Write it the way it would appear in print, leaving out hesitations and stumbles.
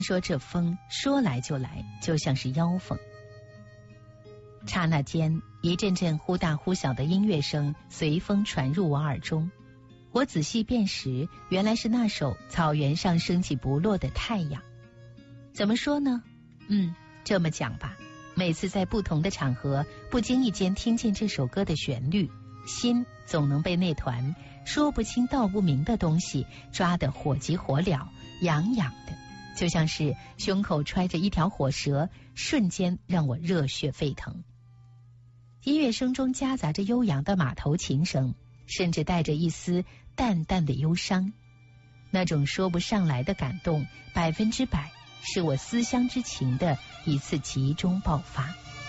说这风说来就来，就像是妖风。刹那间，一阵阵忽大忽小的音乐声随风传入我耳中。我仔细辨识，原来是那首草原上升起不落的太阳。怎么说呢？这么讲吧，每次在不同的场合，不经意间听见这首歌的旋律，心总能被那团说不清道不明的东西抓得火急火燎，痒痒的，就像是胸口揣着一条火蛇，瞬间让我热血沸腾。音乐声中夹杂着悠扬的马头琴声，甚至带着一丝淡淡的忧伤。那种说不上来的感动，100%是我思乡之情的一次集中爆发。